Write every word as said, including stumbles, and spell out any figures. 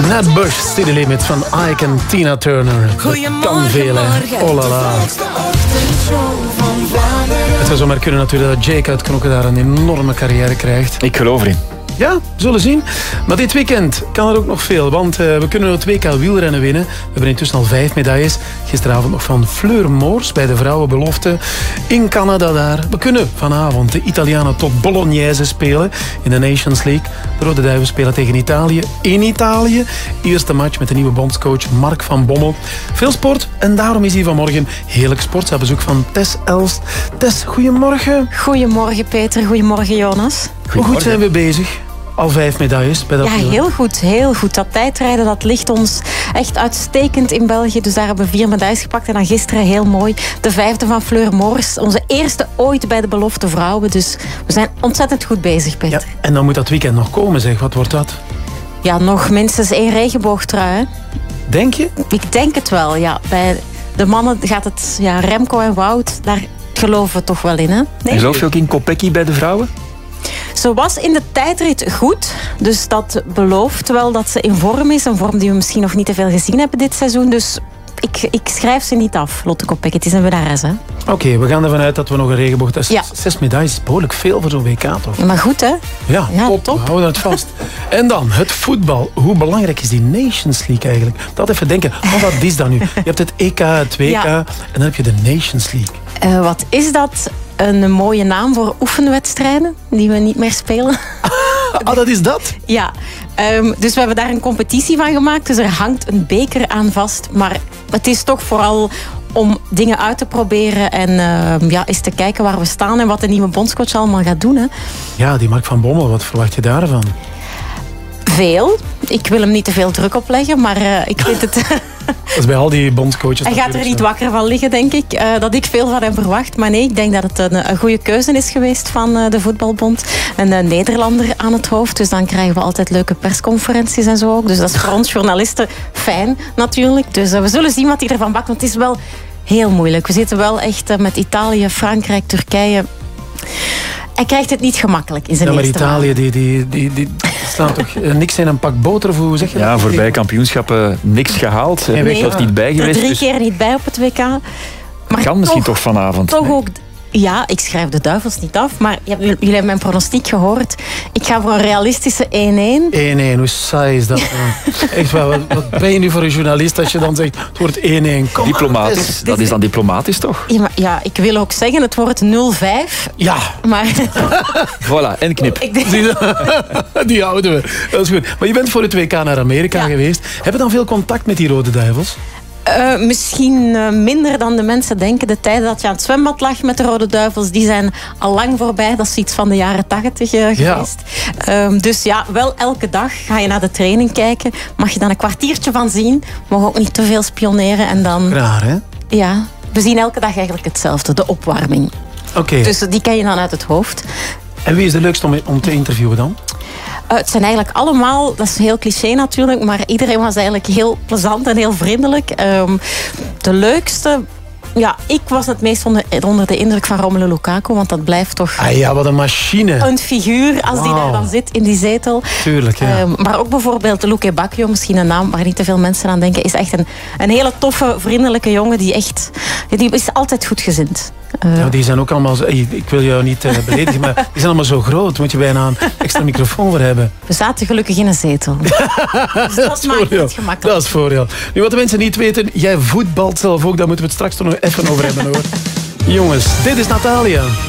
Nat Bush, City Limit van Ike en Tina Turner. Kan veel, hè. Oh la la. Het zou zomaar kunnen natuurlijk dat Jake uit Knokke daar een enorme carrière krijgt. Ik geloof erin. Ja, we zullen zien. Maar dit weekend kan er ook nog veel. Want uh, we kunnen het W K wielrennen winnen. We hebben intussen al vijf medailles. Gisteravond nog van Fleur Moors bij de vrouwenbelofte in Canada daar. We kunnen vanavond de Italianen tot Bolognese spelen in de Nations League. De Rode Duivels spelen tegen Italië in Italië. Eerste match met de nieuwe bondscoach Mark van Bommel. Veel sport en daarom is hier vanmorgen heerlijk sport. Op bezoek van Tess Elst. Tess, goedemorgen. Goedemorgen Peter, goedemorgen Jonas. Hoe goed zijn we bezig? Al vijf medailles bij dat Ja, wielrennen. heel goed, heel goed. Dat tijdrijden, dat ligt ons echt uitstekend in België. Dus daar hebben we vier medailles gepakt. En dan gisteren heel mooi de vijfde van Fleur Moors. Onze eerste ooit bij de belofte vrouwen. Dus we zijn ontzettend goed bezig, Peter. Ja, en dan moet dat weekend nog komen, zeg. Wat wordt dat? Ja, nog minstens één regenboogtrui, hè? Denk je? Ik denk het wel, ja. Bij de mannen gaat het, ja, Remco en Wout, daar geloven we toch wel in, hè? Nee? Geloof je ook in Kopecky bij de vrouwen? Ze was in de tijdrit goed, dus dat belooft wel dat ze in vorm is. Een vorm die we misschien nog niet te veel gezien hebben dit seizoen. Dus ik, ik schrijf ze niet af, Lotte Kopecky. Het is een winnares, hè? Oké, okay, we gaan ervan uit dat we nog een regenboog... Dat is Ja. Zes medailles is behoorlijk veel voor zo'n W K, toch? Maar goed, hè? Ja, Ja, top. top. We houden het vast. En dan, het voetbal. Hoe belangrijk is die Nations League eigenlijk? Dat even denken. Oh, wat is dat nu? Je hebt het E K, het W K Ja. en dan heb je de Nations League. Uh, wat is dat? Een mooie naam voor oefenwedstrijden die we niet meer spelen. Ah, dat is dat? Ja, um, dus we hebben daar een competitie van gemaakt. Dus er hangt een beker aan vast. Maar het is toch vooral om dingen uit te proberen en uh, ja, eens te kijken waar we staan en wat de nieuwe bondscoach allemaal gaat doen. Hè. Ja, die Mark van Bommel, wat verwacht je daarvan? Veel. Ik wil hem niet te veel druk opleggen, maar uh, ik vind het... Dat is bij al die bondscoaches. Hij gaat er niet wakker van liggen, denk ik. Uh, dat ik veel van hem verwacht. Maar nee, ik denk dat het een, een goede keuze is geweest van uh, de voetbalbond. Een uh, Nederlander aan het hoofd. Dus dan krijgen we altijd leuke persconferenties en zo ook. Dus dat is voor ons journalisten fijn, natuurlijk. Dus uh, we zullen zien wat hij ervan bakt. Want het is wel heel moeilijk. We zitten wel echt uh, met Italië, Frankrijk, Turkije... Hij krijgt het niet gemakkelijk in zijn ja, maar eerste Italië, die, die, die, die staan toch niks in een pak boter, of hoe zeg je dat? Ja, voorbij kampioenschappen niks gehaald. Nee, Nee, zelfs niet bij geweest. drie Dus keer niet bij op het W K. Maar kan misschien toch vanavond. Toch Nee. ook... Ja, ik schrijf de duivels niet af, maar jullie hebben mijn pronostiek gehoord. Ik ga voor een realistische één-één. één-één, hoe saai is dat? Echt wel, wat, wat ben je nu voor een journalist als je dan zegt, het wordt één-één? Kom Diplomatisch. maar, Tess. Dat is dan diplomatisch, toch? Ja, maar ja, ik wil ook zeggen, het wordt nul vijf. Ja, Maar Voilà, en knip. ik denk... die, die houden we. Dat is goed. Maar je bent voor het W K naar Amerika Ja. geweest. Heb je dan veel contact met die Rode Duivels? Uh, misschien uh, minder dan de mensen denken. De tijden dat je aan het zwembad lag met de Rode Duivels, die zijn al lang voorbij. Dat is iets van de jaren tachtig uh, geweest. Um, dus ja, wel elke dag ga je naar de training kijken. Mag je dan een kwartiertje van zien. Mogen ook niet te veel spioneren. En dan, Raar, hè? ja, we zien elke dag eigenlijk hetzelfde. De opwarming. Oké. Okay. Dus die ken je dan uit het hoofd. En wie is de leukste om, om te interviewen dan? Uh, het zijn eigenlijk allemaal, dat is heel cliché natuurlijk, maar iedereen was eigenlijk heel plezant en heel vriendelijk. Um, de leukste, ja, ik was het meest onder, onder de indruk van Romelu Lukaku, want dat blijft toch Ah ja, wat een machine. een figuur als die Wow. daar dan zit in die zetel. Tuurlijk, ja. Um, maar ook bijvoorbeeld Luke Bacchio, misschien een naam waar niet te veel mensen aan denken, is echt een, een hele toffe, vriendelijke jongen die echt, die is altijd goedgezind. Uh, Ja, die zijn ook allemaal zo, ik wil jou niet uh, beledigen, maar die zijn allemaal zo groot. Moet je bijna een extra microfoon voor hebben. we zaten gelukkig in een zetel. Dus dat, dat maakt het gemakkelijk. Dat is voordeel. Nu, wat de mensen niet weten, jij voetbalt zelf ook, daar moeten we het straks nog even over hebben, hoor. Jongens, dit is Natalia.